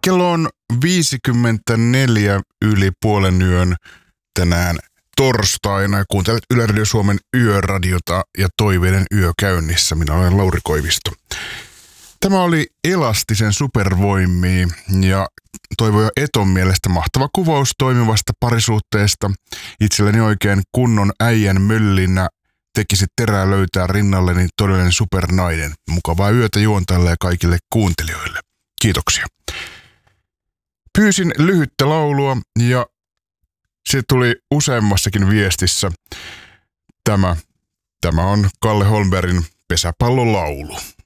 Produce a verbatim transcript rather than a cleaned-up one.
Kello on viisikymmentäneljä yli puolen yön tänään torstaina. Kuuntelet Yle Radio Suomen yöradiota ja toiveiden yö käynnissä. Minä olen Lauri Koivisto. Tämä oli Elastisen supervoimia ja Toivo ja Eton mielestä mahtava kuvaus toimivasta parisuhteesta. Itselleni oikein kunnon äijän möllinä tekisi terää löytää rinnalleni todellinen supernainen. Mukavaa yötä juontajalle ja kaikille kuuntelijoille. Kiitoksia. Pyysin lyhyttä laulua ja se tuli useammassakin viestissä. Tämä, tämä on Kalle Holmbergin Pesäpallolaulu.